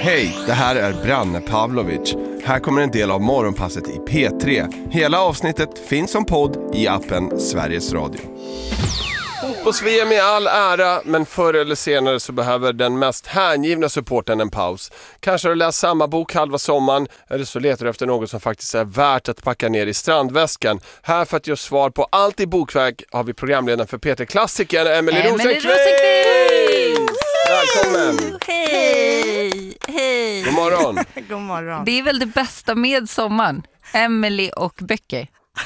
Hej, det här är Branne Pavlovic. Här kommer en del av morgonpasset i P3. Hela avsnittet finns som podd i appen Sveriges Radio. Fotbolls-VM i all ära, men förr eller senare så behöver den mest hängivna supporten en paus. Kanske har du läst samma bok halva sommaren, eller så letar du efter något som faktiskt är värt att packa ner i strandväskan. Här för att ge svar på allt i bokväg har vi programledaren för P3-klassikern Emelie Rosenqvist! Välkommen! Hej! Hej! God morgon! God morgon. Det är väl det bästa med sommaren. Emelie och böcker.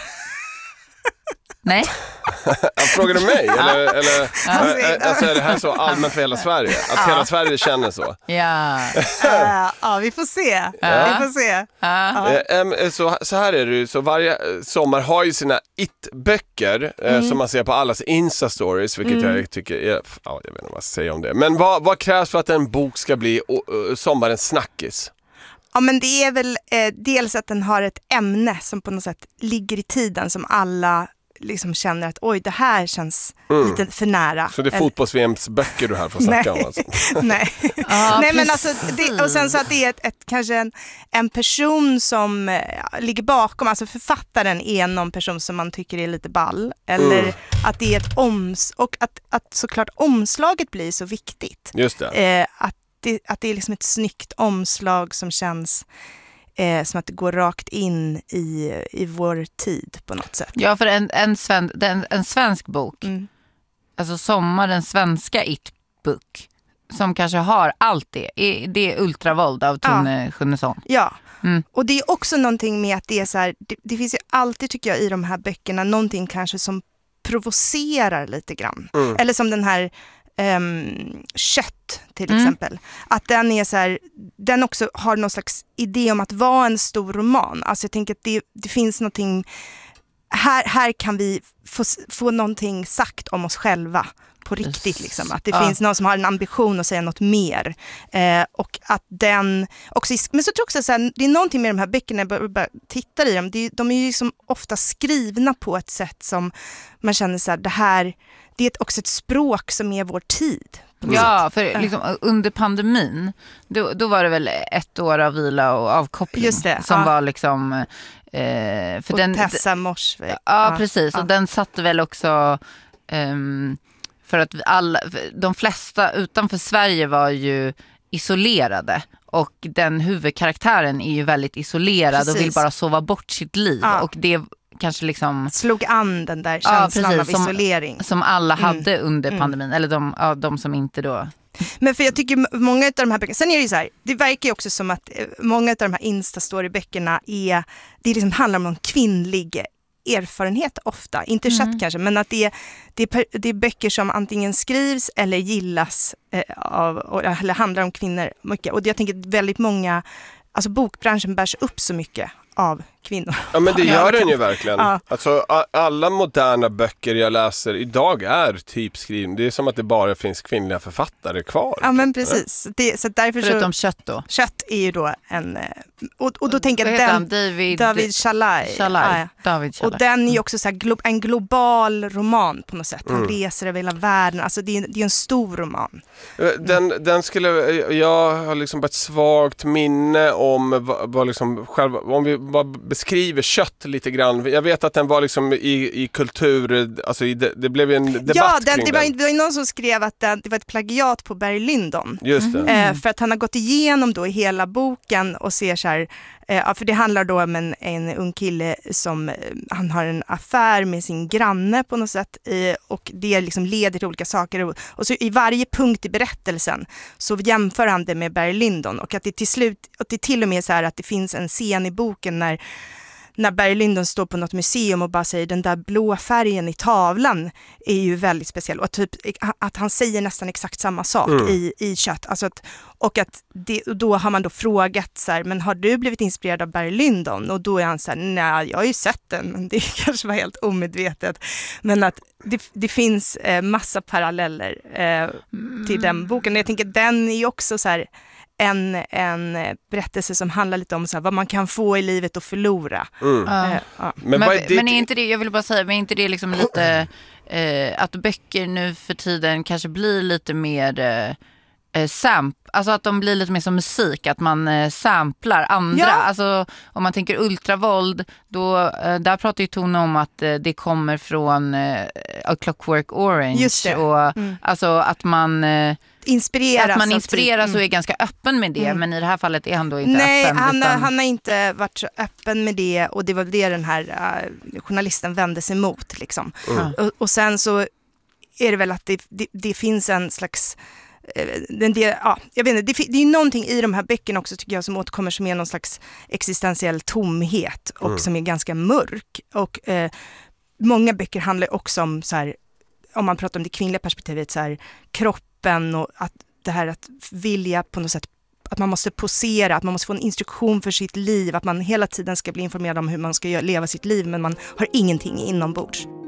Nej? Frågar du mig? Eller alltså är det här så allmänt för hela Sverige? Att hela Sverige känner så? Ja. Ja, vi får se. Vi får se. Så här är det ju. Så varje sommar har ju sina it-böcker som man ser på allas Insta-stories, vilket jag tycker är... Ja, jag vet inte vad jag ska säga om det. Men vad krävs för att en bok ska bli sommarens snackis? Ja, men det är väl dels att den har ett ämne som på något sätt ligger i tiden, som alla liksom känner att oj, det här känns lite för nära. Så det är fotbolls-VMs böcker du här får snacka om alltså? Nej. Nej, men alltså och sen så att det är kanske en person som ligger bakom, alltså författaren är någon person som man tycker är lite ball, eller att det är och att såklart omslaget blir så viktigt. Just det. Att det är liksom ett snyggt omslag som känns som att det går rakt in i vår tid på något sätt. Ja, för en svensk bok, alltså sommarens svenska it-book, som kanske har allt det är Ultravåld av Tone Schunnesson. Ja, och det är också någonting med att det är så här, det finns ju alltid, tycker jag, i de här böckerna någonting kanske som provocerar lite grann. Eller som den här Kött till exempel, att den är så här, den också har någon slags idé om att vara en stor roman. Alltså jag tänker att det finns någonting här kan vi få någonting sagt om oss själva på riktigt liksom, att det finns någon som har en ambition att säga något mer, och att den också, men så tror jag också så här, det är någonting med de här böckerna, jag bara tittar i dem, de är ju liksom ofta skrivna på ett sätt som man känner så här, det är också ett språk som är vår tid. Ja, för liksom, under pandemin då var det väl ett år av vila och avkoppling. Just det, som var liksom för och den Tessa Morsvik. Ja, precis. Och den satte väl också för att de flesta utanför Sverige var ju isolerade, och den huvudkaraktären är ju väldigt isolerad och vill bara sova bort sitt liv, och det kanske liksom slog an den där känslan av isolering som alla hade under pandemin, eller de som inte då. Men för jag tycker många av de här böckerna, sen är det ju så här, det verkar ju också som att många av de här Insta-story-böckerna det liksom handlar om någon kvinnlig erfarenhet ofta, inte kött kanske, men att det är böcker som antingen skrivs eller gillas eller handlar om kvinnor mycket. Och jag tänker att väldigt många, alltså bokbranschen bärs upp så mycket av kvinnor. Ja, men det gör den ju verkligen. Ja. Alltså alla moderna böcker jag läser idag är typ skrivna. Det är som att det bara finns kvinnliga författare kvar. Ja, men precis. Så därför förutom Kött då. Kött är ju då en... Och då tänker jag att David Shalai. Och den är ju också så här en global roman på något sätt. Han reser över hela världen. Alltså det är en stor roman. Den skulle... Jag har liksom ett svagt minne om vad liksom själva... Om vi bara beskriver Kött lite grann. Jag vet att den var liksom i kultur... Alltså det blev en debatt kring den. Det var ju någon som skrev att det var ett plagiat på Barry Lyndon. Just det. För att han har gått igenom då i hela boken och ser så här... för det handlar då om en ung kille som han har en affär med sin granne på något sätt, och det liksom leder till olika saker, och så i varje punkt i berättelsen så jämför han det med Barry Lyndon, och att det till slut, och det är till och med så här att det finns en scen i boken när Barry Lyndon står på något museum och bara säger den där blå färgen i tavlan är ju väldigt speciell, och typ att han säger nästan exakt samma sak i Kött, alltså då har man då frågat så här, men har du blivit inspirerad av Barry Lyndon? Och då är han så här, nej, jag har ju sett den, men det kanske var helt omedvetet, men att det finns massa paralleller till den boken. Jag tänker den är ju också så här en berättelse som handlar lite om så här, vad man kan få i livet och förlora. Men är inte det, jag vill bara säga, men är inte det liksom lite att böcker nu för tiden kanske blir lite mer alltså att de blir lite mer som musik, att man samplar andra. Ja. Alltså om man tänker ultravåld, då där pratar ju Tone om att det kommer från A Clockwork Orange. Just det. Och alltså att man inspireras och är ganska öppen med det, men i det här fallet är han då inte öppen. Han har inte varit så öppen med det, och det var det den här journalisten vände sig mot liksom. Och sen så är det väl att det finns en slags jag vet inte, det är någonting i de här böckerna också, tycker jag, som återkommer, som är någon slags existentiell tomhet och som är ganska mörk. Och många böcker handlar också om så här, om man pratar om det kvinnliga perspektivet, så här, kroppen och att det här att vilja på något sätt, att man måste posera, att man måste få en instruktion för sitt liv, att man hela tiden ska bli informerad om hur man ska leva sitt liv, men man har ingenting inombords.